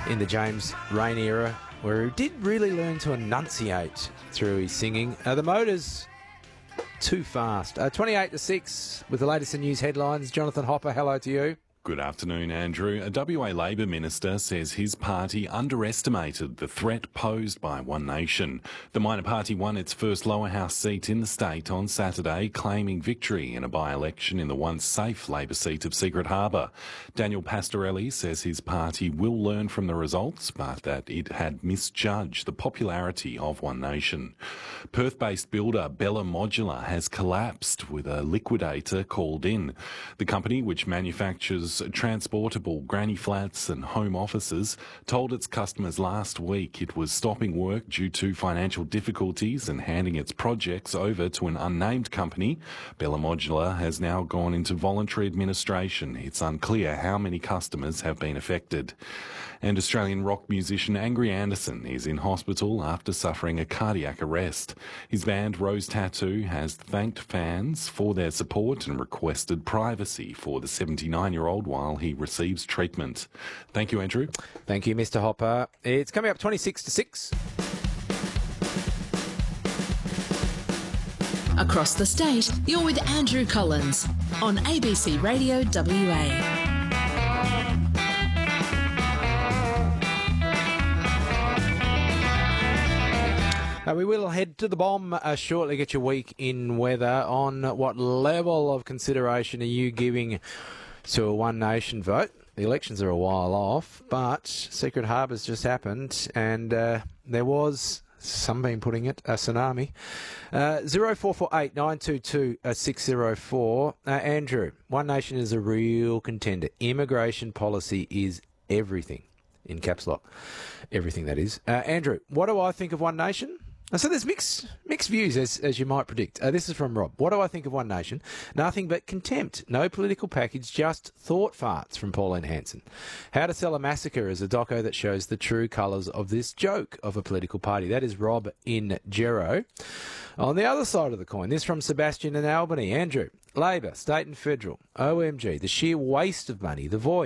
in the James Rain era, where he did really learn to enunciate through his singing. The Motors, too fast. 28-6 with the latest in news headlines. Jonathan Hopper, hello to you. Good afternoon, Andrew. A WA Labor minister says his party underestimated the threat posed by One Nation. The minor party won its first lower house seat in the state on Saturday, claiming victory in a by-election in the once safe Labor seat of Secret Harbour. Daniel Pastorelli says his party will learn from the results, but that it had misjudged the popularity of One Nation. Perth-based builder Bella Modular has collapsed with a liquidator called in. The company, which manufactures transportable granny flats and home offices, told its customers last week it was stopping work due to financial difficulties and handing its projects over to an unnamed company. Bella Modular has now gone into voluntary administration. It's unclear how many customers have been affected. And Australian rock musician Angry Anderson is in hospital after suffering a cardiac arrest. His band Rose Tattoo has thanked fans for their support and requested privacy for the 79-year-old while he receives treatment. Thank you, Andrew. Thank you, Mr. Hopper. It's coming up 26-6. Across the state, you're with Andrew Collins on ABC Radio WA. We will head to the bomb shortly, get your week in weather. On what level of consideration are you giving to a One Nation vote? The elections are a while off, but Secret Harbour's just happened, and there was, some been putting it, a tsunami. 0448 922 604. Andrew, One Nation is a real contender. Immigration policy is everything, in caps lock. Everything, that is. Andrew, what do I think of One Nation? So there's mixed views, as you might predict. This is from Rob. What do I think of One Nation? Nothing but contempt. No political package, just thought farts, from Pauline Hanson. How to Sell a Massacre is a doco that shows the true colours of this joke of a political party. That is Rob in Gero. On the other side of the coin, this from Sebastian in Albany. Andrew, Labor, state and federal, OMG, the sheer waste of money, the void.